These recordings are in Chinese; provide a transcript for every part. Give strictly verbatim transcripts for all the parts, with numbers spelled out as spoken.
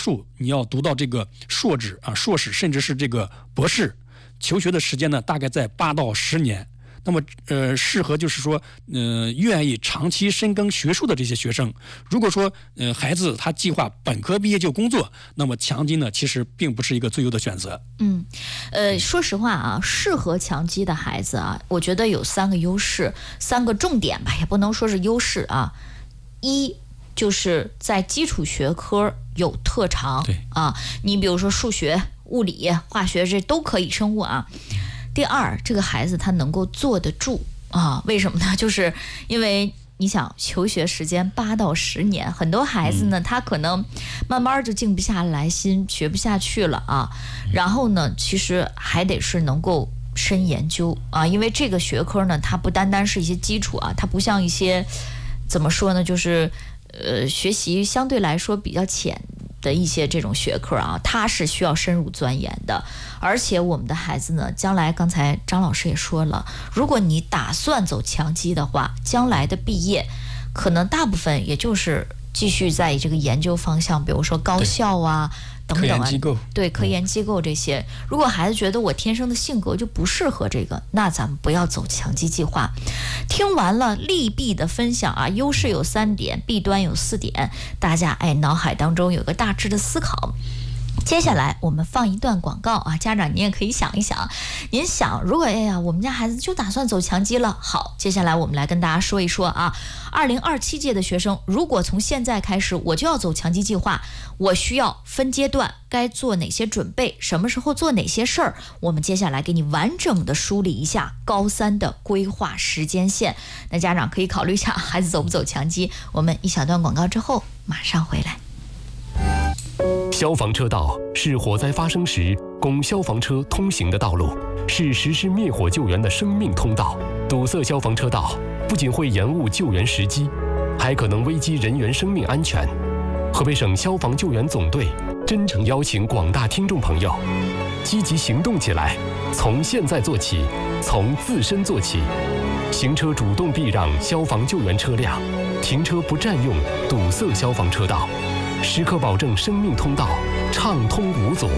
数你要读到这个硕士啊、硕士，甚至是这个博士，求学的时间呢大概在八到十年。那么，呃，适合就是说，呃，愿意长期深耕学术的这些学生。如果说，呃，孩子他计划本科毕业就工作，那么强基呢，其实并不是一个最优的选择。 嗯，呃，说实话啊，适合强基的孩子啊，我觉得有三个优势，三个重点吧，也不能说是优势啊。一就是在基础学科有特长， 对啊，你比如说数学、物理、化学这都可以，生物啊。第二，这个孩子他能够坐得住啊？为什么呢？就是因为你想，求学时间八到十年，很多孩子呢，他可能慢慢就静不下来心，学不下去了啊。然后呢，其实还得是能够深研究啊，因为这个学科呢，它不单单是一些基础啊，它不像一些怎么说呢，就是呃，学习相对来说比较浅的一些这种学科啊，它是需要深入钻研的。而且我们的孩子呢，将来刚才张老师也说了，如果你打算走强基的话，将来的毕业可能大部分也就是继续在这个研究方向，比如说高校啊等等啊， 科研机构， 对科研机构这些。如果孩子觉得我天生的性格就不适合这个，那咱们不要走强基计划。听完了利弊的分享啊，优势有三点，弊端有四点，大家哎脑海当中有个大致的思考。接下来我们放一段广告啊，家长您也可以想一想，您想如果哎呀我们家孩子就打算走强基了，好，接下来我们来跟大家说一说啊，二零二七届的学生如果从现在开始我就要走强基计划，我需要分阶段该做哪些准备，什么时候做哪些事儿，我们接下来给你完整的梳理一下高三的规划时间线。那家长可以考虑一下孩子走不走强基。我们一小段广告之后马上回来。 消防车道是火灾发生时供消防车通行的道路，是实施灭火救援的生命通道。堵塞消防车道不仅会延误救援时机，还可能危及人员生命安全。河北省消防救援总队真诚邀请广大听众朋友积极行动起来，从现在做起，从自身做起。行车主动避让消防救援车辆，停车不占用堵塞消防车道，时刻保证生命通道畅通无阻。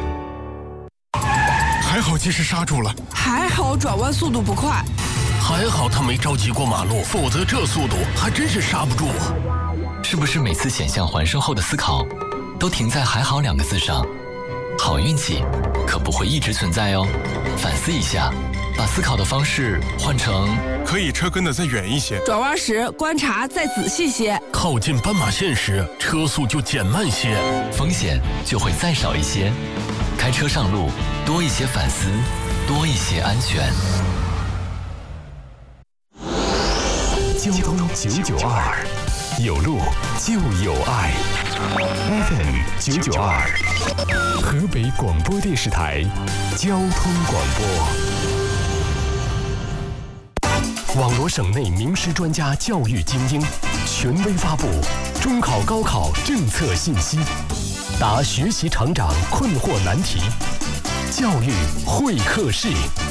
还好及时刹住了， 还好转弯速度不快， 还好他没着急过马路，否则这速度还真是刹不住啊！ 是不是每次险象环生后的思考都停在还好两个字上？好运气可不会一直存在哦，反思一下，把思考的方式换成可以车跟得再远一些， 转弯时观察再仔细些， 靠近斑马线时车速就减慢些， 风险就会再少一些。开车上路多一些反思，多一些安全。 交通九九二，有路就有爱。F M 九九二，河北广播电视台交通广播。网罗省内名师专家教育精英，权威发布中考高考政策信息，答学习成长困惑难题，教育会客室。